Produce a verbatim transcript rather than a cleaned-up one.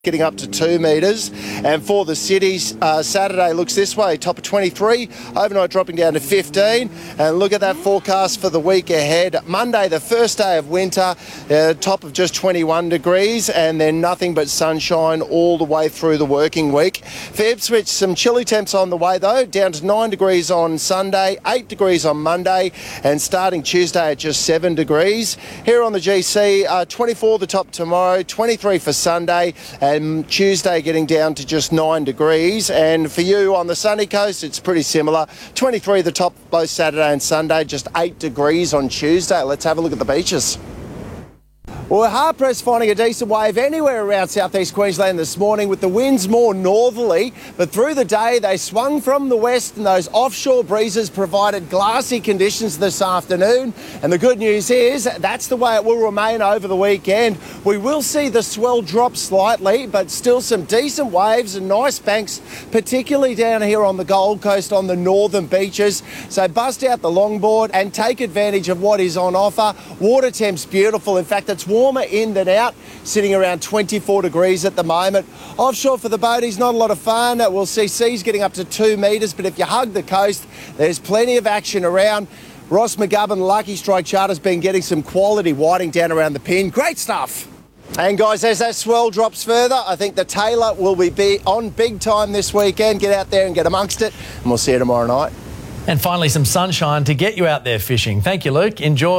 getting up to two metres. And for the cities, uh, Saturday looks this way, top of twenty-three, overnight dropping down to fifteen. And look at that forecast for the week ahead. Monday, the first day of winter, uh, top of just twenty-one degrees, and then nothing but sunshine all the way through the working week. For Ipswich, some chilly temps on the way though, down to nine degrees on Sunday, eight degrees on Monday, and starting Tuesday at just seven degrees. Here on the G C, uh, twenty-four the top tomorrow, twenty-three for Sunday, and Tuesday getting down to just nine degrees. And for you on the sunny coast, it's pretty similar. twenty-three the top both Saturday and Sunday, just eight degrees on Tuesday. Let's have a look at the beaches. Well, we're hard-pressed finding a decent wave anywhere around southeast Queensland this morning, with the winds more northerly, but through the day they swung from the west and those offshore breezes provided glassy conditions this afternoon. And the good news is that's the way it will remain over the weekend. We will see the swell drop slightly, but still some decent waves and nice banks, particularly down here on the Gold Coast on the northern beaches. So bust out the longboard and take advantage of what is on offer. Water temps beautiful. In fact, it's warm warmer in than out, sitting around twenty-four degrees at the moment. Offshore for the boaties, not a lot of fun. We'll see seas getting up to two metres, but if you hug the coast, there's plenty of action around. Ross McGovern, Lucky Strike Charter's been getting some quality whiting down around the pin. Great stuff. And guys, as that swell drops further, I think the Taylor will be on big time this weekend. Get out there and get amongst it, and we'll see you tomorrow night. And finally, some sunshine to get you out there fishing. Thank you, Luke. Enjoy.